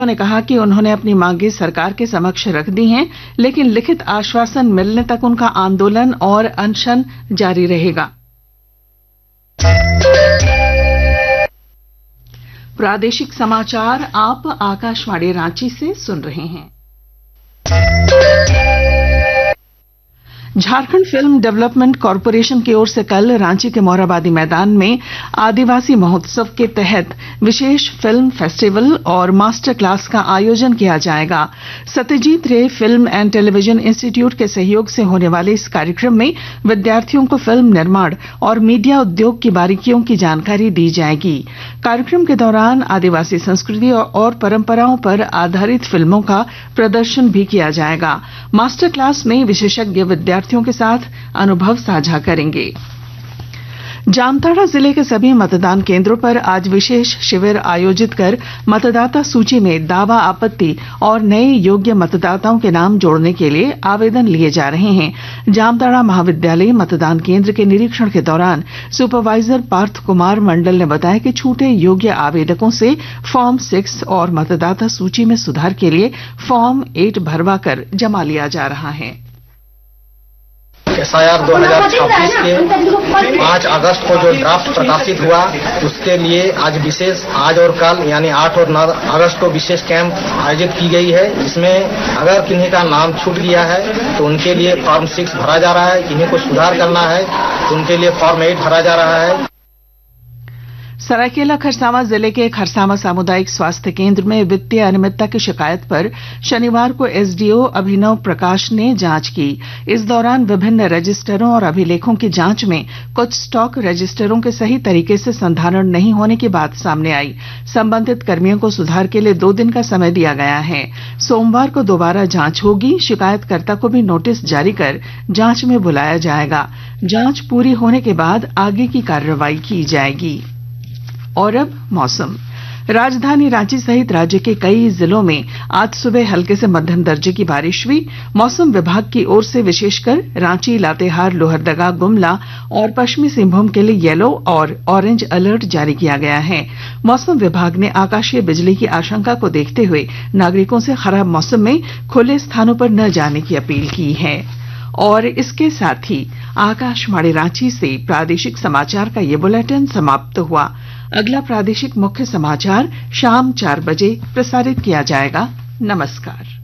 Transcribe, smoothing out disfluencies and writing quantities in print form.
ने कहा कि उन्होंने अपनी मांगे सरकार के समक्ष रख दी हैं, लेकिन लिखित आश्वासन मिलने तक उनका आंदोलन और अनशन जारी रहेगा। प्रादेशिक समाचार आप आकाशवाणी रांची से सुन रहे हैं। झारखंड फिल्म डेवलपमेंट कॉरपोरेशन की ओर से कल रांची के मोरहाबादी मैदान में आदिवासी महोत्सव के तहत विशेष फिल्म फेस्टिवल और मास्टर क्लास का आयोजन किया जाएगा। सत्यजीत रे फिल्म एंड टेलीविजन इंस्टीट्यूट के सहयोग से होने वाले इस कार्यक्रम में विद्यार्थियों को फिल्म निर्माण और मीडिया उद्योग की बारीकियों की जानकारी दी जाएगी। कार्यक्रम के दौरान आदिवासी संस्कृति और परंपराओं पर आधारित फिल्मों का प्रदर्शन भी किया जाएगा। मास्टर क्लास में विशेषज्ञ विद्यार्थियों के साथ अनुभव साझा करेंगे। जामताड़ा जिले के सभी मतदान केंद्रों पर आज विशेष शिविर आयोजित कर मतदाता सूची में दावा आपत्ति और नए योग्य मतदाताओं के नाम जोड़ने के लिए आवेदन लिए जा रहे हैं। जामताड़ा महाविद्यालय मतदान केंद्र के निरीक्षण के दौरान सुपरवाइजर पार्थ कुमार मंडल ने बताया कि छूटे योग्य आवेदकों से फॉर्म 6 और मतदाता सूची में सुधार के लिए फॉर्म 8 भरवाकर जमा लिया जा रहा है। SIR 2026 के 5 अगस्त को जो ड्राफ्ट प्रकाशित हुआ, उसके लिए आज और कल यानी 8 और 9 अगस्त को विशेष कैंप आयोजित की गई है। जिसमें अगर किन्हीं का नाम छूट गया है तो उनके लिए फॉर्म 6 भरा जा रहा है, किन्हीं को सुधार करना है तो उनके लिए फॉर्म 8 भरा जा रहा है। सरायकेला खरसावां जिले के खरसावां सामुदायिक स्वास्थ्य केंद्र में वित्तीय अनियमितता की शिकायत पर शनिवार को एसडीओ अभिनव प्रकाश ने जांच की। इस दौरान विभिन्न रजिस्टरों और अभिलेखों की जांच में कुछ स्टॉक रजिस्टरों के सही तरीके से संधारण नहीं होने की बात सामने आई। संबंधित कर्मियों को सुधार के लिए 2 दिन का समय दिया गया है। सोमवार को दोबारा जांच होगी। शिकायतकर्ता को भी नोटिस जारी कर जांच में बुलाया जाएगा। जांच पूरी होने के बाद आगे की कार्रवाई की जाएगी। और अब मौसम। राजधानी रांची सहित राज्य के कई जिलों में आज सुबह हल्के से मध्यम दर्जे की बारिश हुई। मौसम विभाग की ओर से विशेषकर रांची, लातेहार, लोहरदगा, गुमला और पश्चिमी सिंहभूम के लिए येलो और ऑरेंज अलर्ट जारी किया गया है। मौसम विभाग ने आकाशीय बिजली की आशंका को देखते हुए नागरिकों से खराब मौसम में खुले स्थानों पर न जाने की अपील की है। और इसके साथ ही आकाशवाणी रांची से प्रादेशिक समाचार का ये बुलेटिन समाप्त हुआ। अगला प्रादेशिक मुख्य समाचार शाम 4 बजे प्रसारित किया जाएगा। नमस्कार।